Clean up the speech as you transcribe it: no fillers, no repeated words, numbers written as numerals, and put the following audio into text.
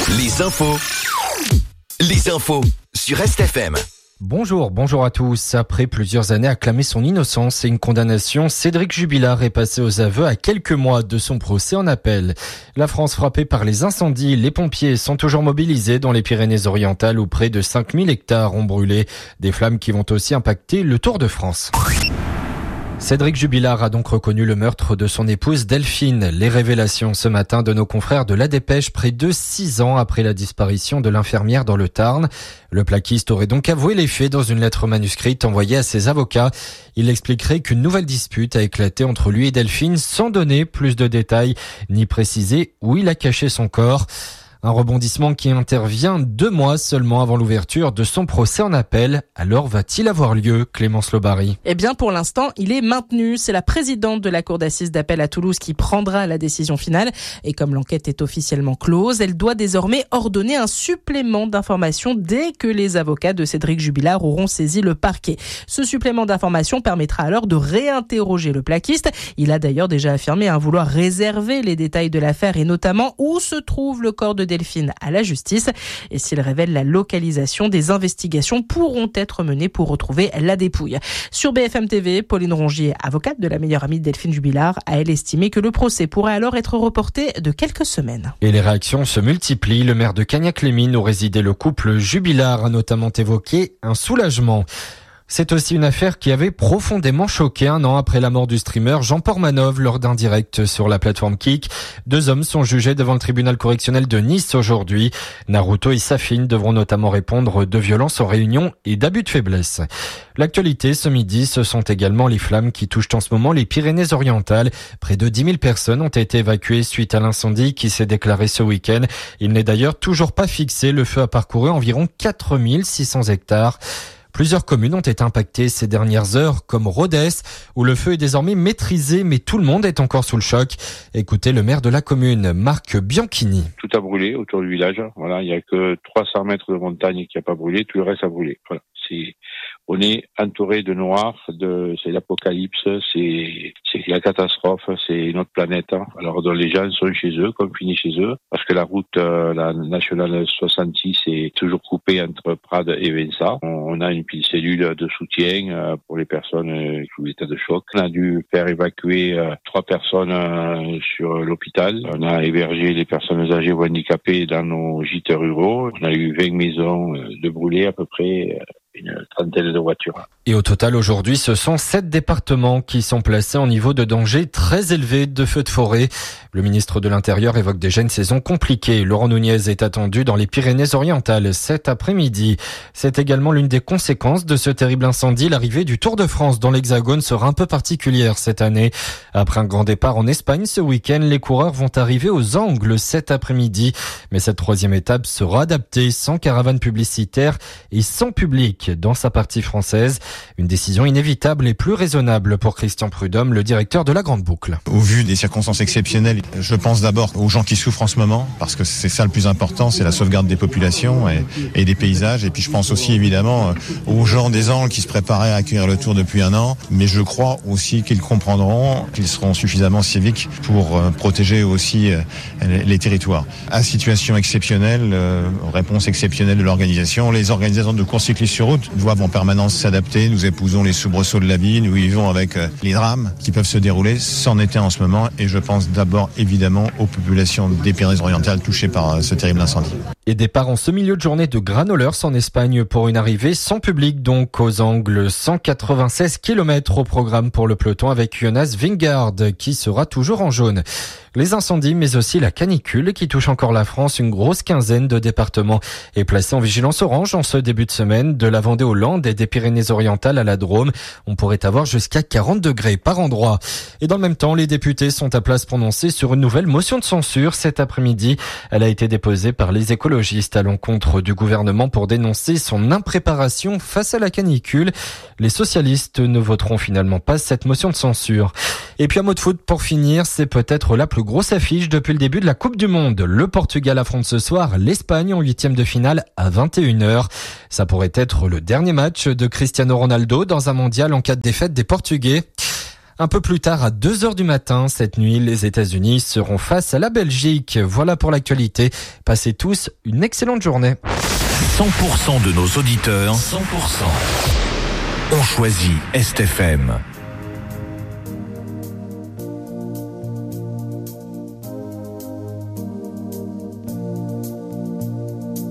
Les infos sur RestFM. Bonjour à tous. Après plusieurs années à clamer son innocence et une condamnation, Cédric Jubilard est passé aux aveux à quelques mois de son procès en appel. La France frappée par les incendies, les pompiers sont toujours mobilisés dans les Pyrénées-Orientales où près de 5000 hectares ont brûlé. Des flammes qui vont aussi impacter le Tour de France. Cédric Jubilard a donc reconnu le meurtre de son épouse Delphine. Les révélations ce matin de nos confrères de La Dépêche près de 6 ans après la disparition de l'infirmière dans le Tarn. Le plaquiste aurait donc avoué les faits dans une lettre manuscrite envoyée à ses avocats. Il expliquerait qu'une nouvelle dispute a éclaté entre lui et Delphine sans donner plus de détails ni préciser où il a caché son corps. Un rebondissement qui intervient 2 mois seulement avant l'ouverture de son procès en appel. Alors va-t-il avoir lieu, Clémence Lobary ? Eh bien, pour l'instant, il est maintenu. C'est la présidente de la cour d'assises d'appel à Toulouse qui prendra la décision finale. Et comme l'enquête est officiellement close, elle doit désormais ordonner un supplément d'information dès que les avocats de Cédric Jubilard auront saisi le parquet. Ce supplément d'information permettra alors de réinterroger le plaquiste. Il a d'ailleurs déjà affirmé vouloir réserver les détails de l'affaire et notamment où se trouve le corps de Delphine à la justice. Et s'il révèle la localisation, des investigations pourront être menées pour retrouver la dépouille. Sur BFM TV, Pauline Rongier, avocate de la meilleure amie de Delphine Jubilard, a elle estimé que le procès pourrait alors être reporté de quelques semaines. Et les réactions se multiplient. Le maire de Cagnac-les-Mines où résidait le couple Jubilard a notamment évoqué un soulagement. C'est aussi une affaire qui avait profondément choqué 1 an après la mort du streamer Jean Portmanov lors d'un direct sur la plateforme Kik. 2 hommes sont jugés devant le tribunal correctionnel de Nice aujourd'hui. Naruto et Safine devront notamment répondre de violences en réunion et d'abus de faiblesse. L'actualité ce midi, ce sont également les flammes qui touchent en ce moment les Pyrénées-Orientales. Près de 10 000 personnes ont été évacuées suite à l'incendie qui s'est déclaré ce week-end. Il n'est d'ailleurs toujours pas fixé. Le feu a parcouru environ 4 600 hectares. Plusieurs communes ont été impactées ces dernières heures, comme Rodez, où le feu est désormais maîtrisé, mais tout le monde est encore sous le choc. Écoutez le maire de la commune, Marc Bianchini. Tout a brûlé autour du village. Voilà, il n'y a que 300 mètres de montagne qui n'a pas brûlé, tout le reste a brûlé. Voilà. On est entouré de noir, c'est l'apocalypse, c'est la catastrophe, c'est notre planète. Alors les gens sont chez eux, confinés chez eux, parce que la route, la nationale 66 est toujours coupée entre Prades et Vinça. On a une petite cellule de soutien pour les personnes sous état de choc. On a dû faire évacuer 3 personnes sur l'hôpital. On a hébergé les personnes âgées ou handicapées dans nos gîtes ruraux. On a eu 20 maisons de brûlées à peu près. Une trentaine de voitures. Et au total, aujourd'hui, ce sont 7 départements qui sont placés en niveau de danger très élevé de feux de forêt. Le ministre de l'Intérieur évoque déjà une saison compliquée. Laurent Nunez est attendu dans les Pyrénées-Orientales cet après-midi. C'est également l'une des conséquences de ce terrible incendie. L'arrivée du Tour de France dans l'Hexagone sera un peu particulière cette année. Après un grand départ en Espagne ce week-end, les coureurs vont arriver aux Angles cet après-midi. Mais cette 3e étape sera adaptée sans caravane publicitaire et sans public dans sa partie française. Une décision inévitable et plus raisonnable pour Christian Prudhomme, le directeur de la Grande Boucle. Au vu des circonstances exceptionnelles, je pense d'abord aux gens qui souffrent en ce moment, parce que c'est ça le plus important, c'est la sauvegarde des populations et des paysages. Et puis je pense aussi évidemment aux gens des Angles qui se préparaient à accueillir le Tour depuis 1 an. Mais je crois aussi qu'ils comprendront, qu'ils seront suffisamment civiques pour protéger aussi les territoires. À situation exceptionnelle, réponse exceptionnelle de l'organisation, les organisations de courses cyclistes sur route doivent en permanence s'adapter. Nous épousons les soubresauts de la vie, nous vivons avec les drames qui peuvent se dérouler. C'en était en ce moment et je pense d'abord évidemment aux populations des Pyrénées-Orientales touchées par ce terrible incendie. Et départ en ce milieu de journée de Granollers en Espagne pour une arrivée sans public donc aux Angles. 196 km au programme pour le peloton avec Jonas Vingegaard qui sera toujours en jaune. Les incendies mais aussi la canicule qui touche encore la France. Une grosse quinzaine de départements est placée en vigilance orange en ce début de semaine. De la Vendée aux Landes et des Pyrénées-Orientales à la Drôme, on pourrait avoir jusqu'à 40 degrés par endroit. Et dans le même temps, les députés sont à place prononcée sur une nouvelle motion de censure cet après-midi. Elle a été déposée par les écologistes à l'encontre du gouvernement pour dénoncer son impréparation face à la canicule. Les socialistes ne voteront finalement pas cette motion de censure. Et puis un mot de foot pour finir, c'est peut-être la plus grosse affiche depuis le début de la Coupe du Monde. Le Portugal affronte ce soir l'Espagne en 8e de finale à 21h. Ça pourrait être le dernier match de Cristiano Ronaldo dans un mondial en cas de défaite des Portugais. Un peu plus tard, à 2h du matin, cette nuit, les États-Unis seront face à la Belgique. Voilà pour l'actualité. Passez tous une excellente journée. 100% de nos auditeurs, 100% ont choisi Est FM.